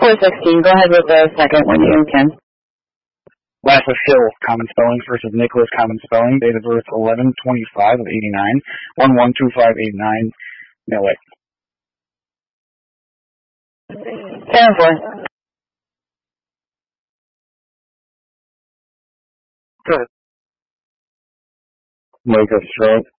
416. Go ahead with the second when you can. Last was Hill, common spelling, versus Nicholas, common spelling, date of birth 11/25 of 89, 112589, Millet. 10-4. Good. Make a strike.